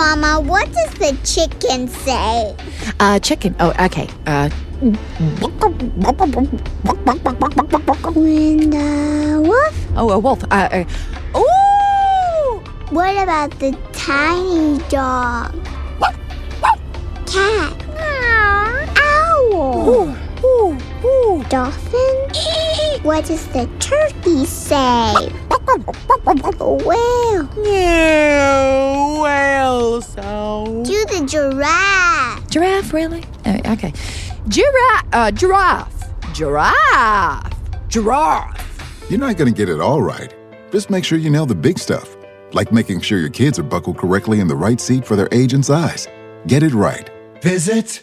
Mama, what does the chicken say? Chicken. Oh, okay. When the wolf? Oh, a wolf. Ooh! What about the tiny dog? Cat? Owl? Ooh, ooh, ooh. Dolphin? What does the turkey say? Whale? Yeah, whale sound. Do the giraffe? Giraffe, really? Okay. Giraffe. You're not going to get it all right. Just make sure you nail the big stuff, like making sure your kids are buckled correctly in the right seat for their age and size. Get it right. Visit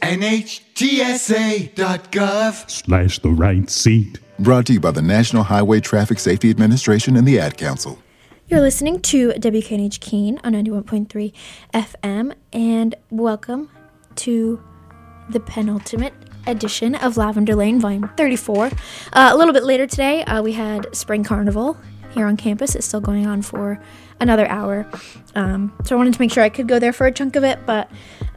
NHTSA.gov/ the right seat. Brought to you by the National Highway Traffic Safety Administration and the Ad Council. You're listening to WKNH Keene on 91.3 FM, and welcome to the penultimate edition of Lavender Lane, Volume 34. A little bit later today, we had Spring Carnival here on campus. It's still going on for another hour, so I wanted to make sure I could go there for a chunk of it, but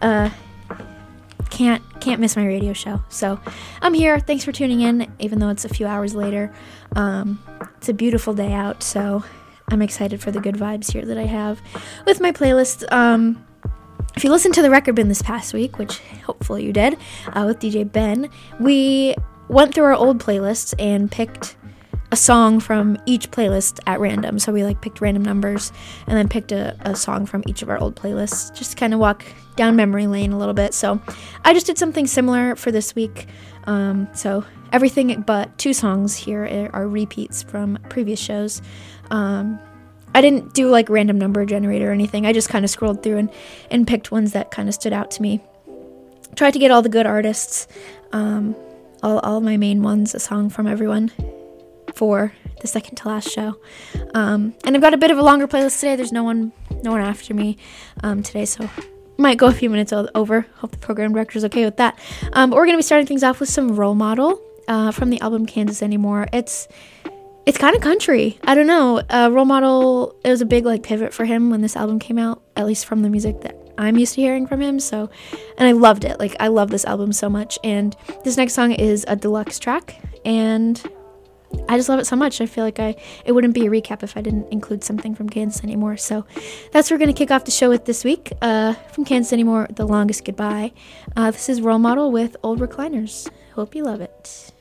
can't miss my radio show. So I'm here. Thanks for tuning in, even though it's a few hours later. It's a beautiful day out, so I'm excited for the good vibes here that I have with my playlist. If you listened to the Record Bin this past week, which hopefully you did, with DJ Ben, we went through our old playlists and picked a song from each playlist at random. So we picked random numbers and then picked a song from each of our old playlists, just to kind of walk down memory lane a little bit. So I just did something similar for this week. So everything but 2 songs here are repeats from previous shows. I didn't do random number generator or anything. I just kind of scrolled through and picked ones that kind of stood out to me. Tried to get all the good artists, all my main ones, a song from everyone for the second to last show. And I've got a bit of a longer playlist today. There's no one after me today, so might go a few minutes over. Hope the program director's okay with that. But we're going to be starting things off with some Role Model from the album Kansas Anymore. It's kind of country. I don't know. Role Model, it was a big pivot for him when this album came out, at least from the music that I'm used to hearing from him. So, and I loved it. I love this album so much. And this next song is a deluxe track, and I just love it so much. I feel it wouldn't be a recap if I didn't include something from Kansas Anymore. So that's what we're going to kick off the show with this week. From Kansas Anymore, The Longest Goodbye. This is Role Model with Old Recliners. Hope you love it.